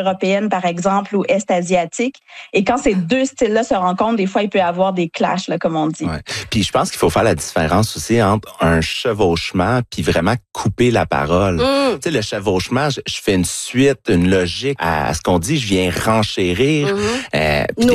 européenne, par exemple, ou est-asiatique. Et quand ces deux styles-là se rencontrent, des fois, il peut y avoir des clashs, là, comme on dit. Ouais. Puis je pense qu'il faut faire la différence aussi entre un chevauchement puis vraiment couper la parole. Tu sais, le chevauchement, je fais une suite, une logique à ce qu'on dit, je viens renchérir. Puis